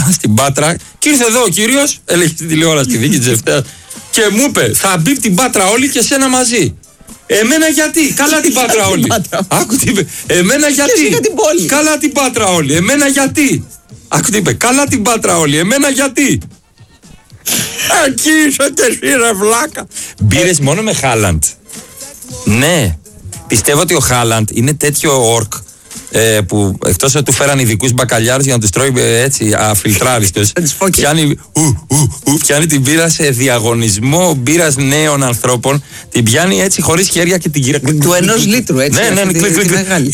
στην Πάτρα και ήρθε εδώ ο κύριος, έλεγε στην τηλεόραση τη δίκη της Ευτέρας, και μου είπε: θα μπει την Πάτρα όλοι και σένα μαζί. Εμένα γιατί, καλά την Πάτρα όλοι. Άκου τι είπε. Εμένα γιατί, καλά την Πάτρα όλοι. Εμένα γιατί. Άκου τι είπε. Καλά την Πάτρα όλοι. Εμένα γιατί. Εκεί είσαι και εσύ ρε βλάκα. Μπήρες μόνο με Χάλαντ. Ναι. Πιστεύω ότι ο Χάλαντ είναι τέτοιο ορκ που εκτός ότι του φέραν ειδικούς μπακαλιάρους για να τους τρώει έτσι αφιλτράριστος, πιάνει την μπύρα σε διαγωνισμό μπύρας νέων ανθρώπων, την πιάνει έτσι χωρίς χέρια και την κύρα του 1 λίτρου, έτσι. Ναι, μεγάλη.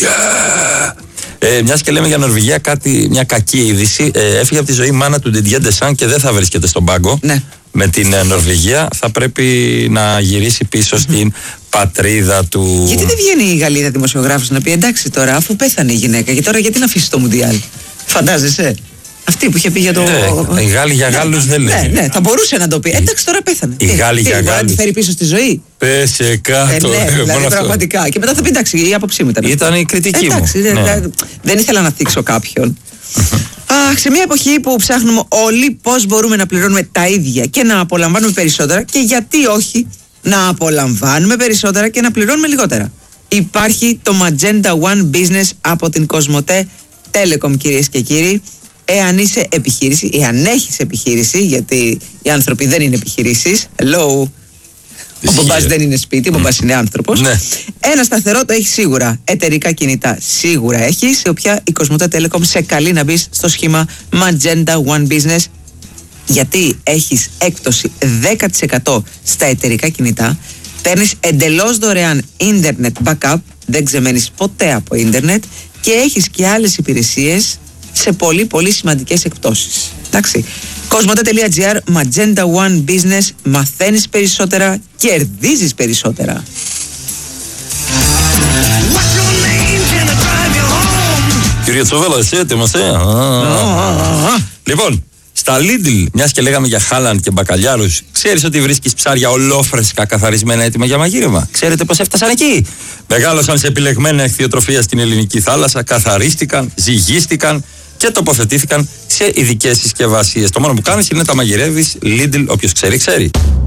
Μιας και λέμε για Νορβηγία μια κακή είδηση. Έφυγε από τη ζωή η μάνα του Ντιντιέ Ντεσάν και δεν θα βρίσκεται στον πάγκο. Ναι. Με την Νορβηγία θα πρέπει να γυρίσει πίσω στην πατρίδα του. Γιατί δεν βγαίνει η Γαλλίδα δημοσιογράφος να πει εντάξει τώρα, αφού πέθανε η γυναίκα, και τώρα γιατί να αφήσει το Μουντιάλ? Φαντάζεσαι. Αυτή που είχε πει για το. Οι Γάλλοι για Γάλλους δεν λένε. Ναι, θα μπορούσε να το πει. Εντάξει, τώρα πέθανε. Οι Γάλλοι για Γάλλους. Να τη φέρει πίσω στη ζωή. Πέσε κάτω. Ναι, δηλαδή πραγματικά. Και μετά θα πει εντάξει, η άποψή μου ήταν. Ήταν η κριτική μου. Δεν ήθελα να θίξω κάποιον. Αχ, σε μια εποχή που ψάχνουμε όλοι πώς μπορούμε να πληρώνουμε τα ίδια και να απολαμβάνουμε περισσότερα, και γιατί όχι να απολαμβάνουμε περισσότερα και να πληρώνουμε λιγότερα. Υπάρχει το Magenta One Business από την Κοσμοτέ Telecom, κυρίες και κύριοι. Εάν είσαι επιχείρηση, εάν έχεις επιχείρηση, γιατί οι άνθρωποι δεν είναι επιχειρήσεις. Hello. Ο μπαμπάς δεν είναι σπίτι, ο μπαμπάς είναι άνθρωπος. Ναι. Ένα σταθερό το έχει σίγουρα. Εταιρικά κινητά σίγουρα έχει. Σε οποία η Κοσμοτέ Telecom σε καλεί να μπει στο σχήμα Magenta One Business. Γιατί έχεις έκπτωση 10% στα εταιρικά κινητά. Παίρνεις εντελώς δωρεάν internet backup. Δεν ξεμένεις ποτέ από ίντερνετ. Και έχεις και άλλες υπηρεσίες σε πολύ πολύ σημαντικές εκπτώσεις. Εντάξει. Κοσμοτέ.gr, Magenta One Business, μαθαίνεις περισσότερα, κερδίζεις περισσότερα. Κύριε Τσοβέλα, εσύ έτοιμος, Λοιπόν, στα Lidl, μιας και λέγαμε για Χάλαντ και μπακαλιάρους, ξέρεις ότι βρίσκεις ψάρια ολόφρεσκα καθαρισμένα έτοιμα για μαγείρεμα? Ξέρετε πώς έφτασαν εκεί? Μεγάλωσαν σε επιλεγμένα εχθιοτροφία στην ελληνική θάλασσα, καθαρίστηκαν, ζυγίστηκαν και τοποθετήθηκαν σε ειδικές συσκευασίες. Το μόνο που κάνεις είναι τα μαγειρεύεις. Lidl, όποιος ξέρει, ξέρει.